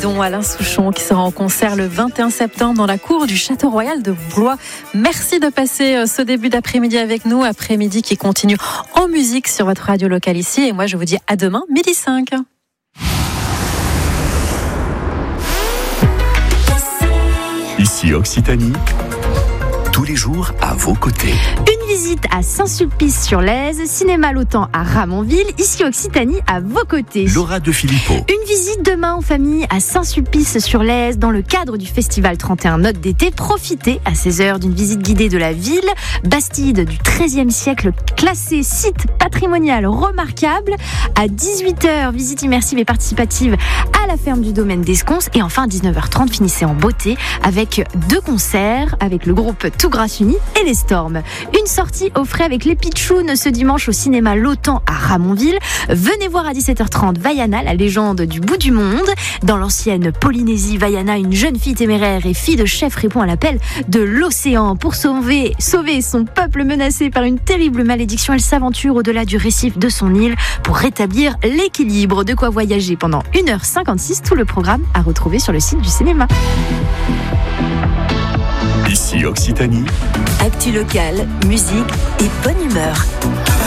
dont Alain Souchon qui sera en concert le 21 septembre dans la cour du Château Royal de Blois. Merci de passer ce début d'après-midi avec nous, après-midi qui continue en musique sur votre radio locale ici. Et moi je vous dis à demain, 12h05. Ici Occitanie, tous les jours à vos côtés. Une visite à Saint-Sulpice-sur-Lèze, Cinéma L'Autan à Ramonville, ici Occitanie à vos côtés. Laura de Filippo. Une visite demain en famille à Saint-Sulpice-sur-Lèze dans le cadre du festival 31 Notes d'été. Profitez à 16h d'une visite guidée de la ville. Bastide du XIIIe siècle, classée site patrimonial remarquable. À 18h, visite immersive et participative à la ferme du domaine d'Esconce. Et enfin, à 19h30, finissez en beauté avec 2 concerts avec le groupe Tout Grâce Unis et les Storms. Une sortie au frais avec les Pitchouns ce dimanche au cinéma L'Autan à Ramonville. Venez voir à 17h30 Vaiana, la légende du bout du monde. Dans l'ancienne Polynésie, Vaiana, une jeune fille téméraire et fille de chef, répond à l'appel de l'océan. Pour sauver son peuple menacé par une terrible malédiction, elle s'aventure au-delà du récif de son île pour rétablir l'équilibre. De quoi voyager pendant 1h56. Tout le programme à retrouver sur le site du cinéma. Ici Occitanie. Actu locale, musique et bonne humeur.